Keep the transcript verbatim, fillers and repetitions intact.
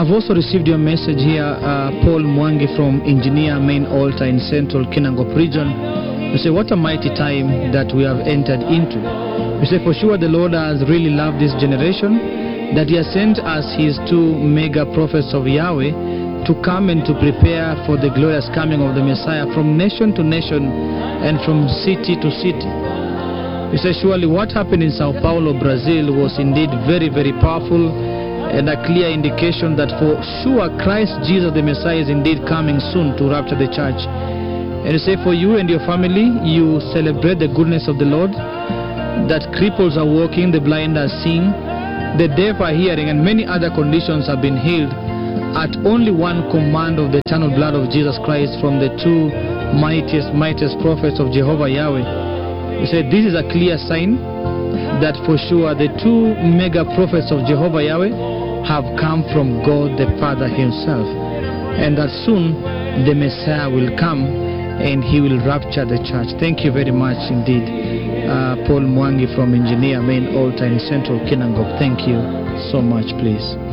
I've also received your message here, uh, Paul Mwangi from Engineer Main Altar in Central Kinangop region. You say, what a mighty time that we have entered into. You say, for sure the Lord has really loved this generation, that He has sent us His two mega prophets of Yahweh to come and to prepare for the glorious coming of the Messiah from nation to nation and from city to city. You say, surely what happened in Sao Paulo, Brazil was indeed very, very powerful, and a clear indication that for sure Christ Jesus the Messiah is indeed coming soon to rapture the church. And you say, for you and your family, you celebrate the goodness of the Lord, that cripples are walking, the blind are seeing, the deaf are hearing, and many other conditions have been healed at only one command of the eternal blood of Jesus Christ from the two mightiest, mightiest prophets of Jehovah Yahweh. You say, this is a clear sign that for sure the two mega prophets of Jehovah Yahweh have come from God the Father Himself, and that soon the Messiah will come and He will rapture the church. Thank you very much indeed, uh, Paul Mwangi from Engineer Main Altar in Central Kinangop. Thank you so much, please.